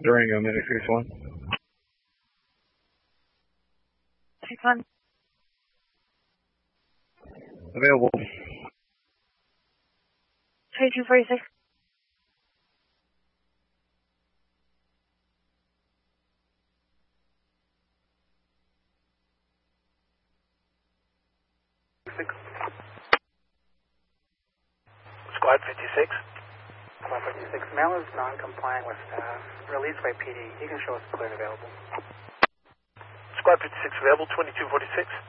Durango, Medic 61. Take on. Available. 3246. Squad 56. Squad 56. Male is non-compliant with release by PD. He can show us clear and available. Squad 56 available, 2246.